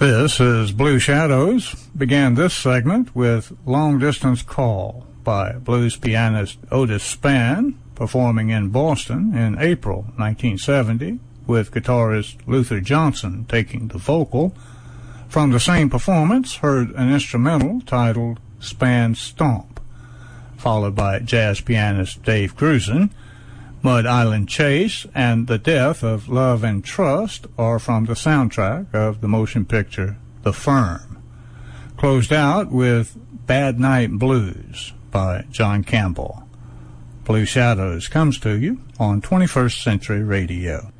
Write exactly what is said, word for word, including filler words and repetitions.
This is Blue Shadows. Began this segment with Long Distance Call by blues pianist Otis Spann, performing in Boston in April nineteen seventy, with guitarist Luther Johnson taking the vocal. From the same performance, heard an instrumental titled Spann Stomp, followed by jazz pianist Dave Grusin. Mud Island Chase and The Death of Love and Trust are from the soundtrack of the motion picture The Firm. Closed out with Bad Night Blues by John Campbell. Blue Shadows comes to you on twenty-first Century Radio.